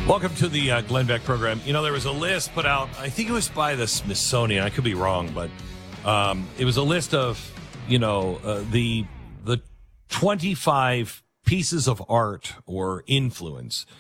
Welcome to the Glenn Beck program. You know, there was a list put out, I think it was by the Smithsonian. I could be wrong, but it was a list of, the 25 pieces of art or influence